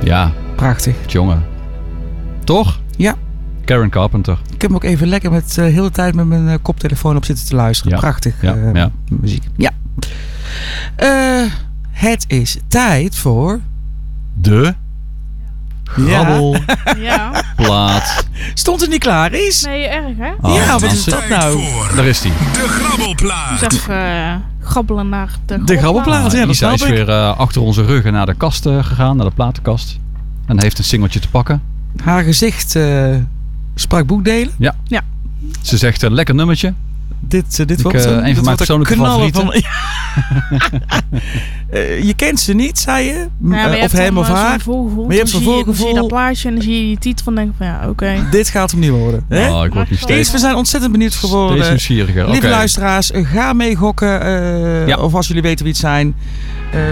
Ja. Prachtig. Jongen. Toch? Ja. Karen Carpenter. Ik heb hem ook even lekker met de hele tijd met mijn koptelefoon op zitten te luisteren. Ja. Prachtig Ja. muziek. Ja. Het is tijd voor... De grabbelplaat. Stond het niet klaar, Ries? Nee, erg hè? Wat is dat nou? Daar is die. De grabbelplaat. Dus even grabbelen naar De grabbelplaat, ja, dat Isa snap is ik. weer achter onze ruggen naar de kast gegaan, naar de platenkast. En heeft een singeltje te pakken. Haar gezicht sprak boekdelen. Ja. Ze zegt lekker nummertje. Dit wordt een van mijn persoonlijke favorieten. Je kent ze niet, zei je? Ja, Of hem of haar. Maar je hebt zo'n voorgevoel. Dan zie je dat plaatje en dan zie je die titel van denk van ja, oké. Dit gaat hem niet worden. Hè? Oh, ik word niet Eerst, we zijn ontzettend benieuwd geworden. Steeds nieuwsgieriger. Lieve Oké. luisteraars, ga mee gokken. Of als jullie weten wie het zijn.